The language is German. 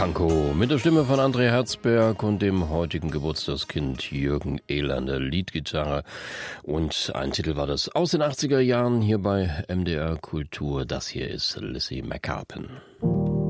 Pankow mit der Stimme von André Herzberg und dem heutigen Geburtstagskind Jürgen Ehler, Leadgitarre. Und ein Titel war das aus den 80er Jahren hier bei MDR Kultur. Das hier ist Lizzie McAlpin.